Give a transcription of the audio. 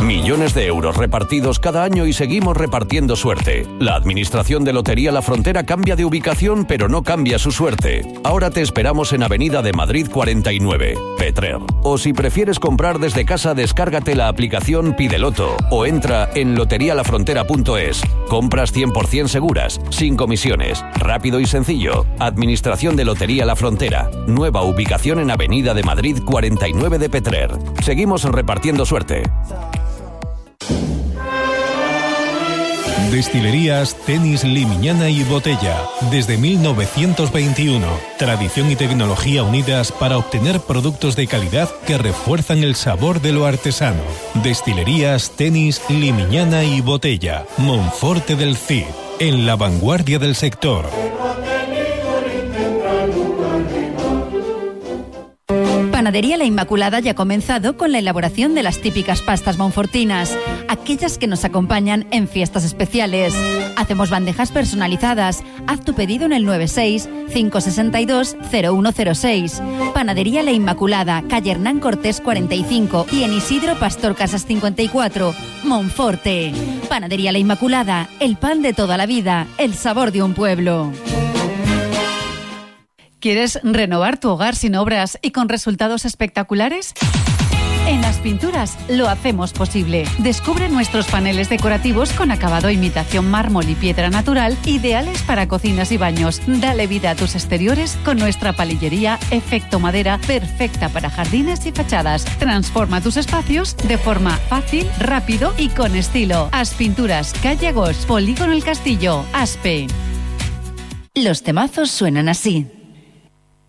Millones de euros repartidos cada año y seguimos repartiendo suerte. La Administración de Lotería La Frontera cambia de ubicación, pero no cambia su suerte. Ahora te esperamos en Avenida de Madrid 49, Petrer. O si prefieres comprar desde casa, descárgate la aplicación Pideloto o entra en loterialafrontera.es. Compras 100% seguras, sin comisiones, rápido y sencillo. Administración de Lotería La Frontera. Nueva ubicación en Avenida de Madrid 49 de Petrer. Seguimos repartiendo suerte. Destilerías Tenis Limiñana y Botella. Desde 1921. Tradición y tecnología unidas para obtener productos de calidad que refuerzan el sabor de lo artesano. Destilerías Tenis Limiñana y Botella. Monforte del Cid. En la vanguardia del sector. Panadería La Inmaculada ya ha comenzado con la elaboración de las típicas pastas monfortinas, aquellas que nos acompañan en fiestas especiales. Hacemos bandejas personalizadas. Haz tu pedido en el 96-562-0106. Panadería La Inmaculada, calle Hernán Cortés 45 y en Isidro Pastor Casas 54, Monforte. Panadería La Inmaculada, el pan de toda la vida, el sabor de un pueblo. ¿Quieres renovar tu hogar sin obras y con resultados espectaculares? En As Pinturas lo hacemos posible. Descubre nuestros paneles decorativos con acabado imitación mármol y piedra natural, ideales para cocinas y baños. Dale vida a tus exteriores con nuestra palillería Efecto Madera, perfecta para jardines y fachadas. Transforma tus espacios de forma fácil, rápido y con estilo. As Pinturas, calle Agos, Polígono El Castillo, Aspe. Los temazos suenan así.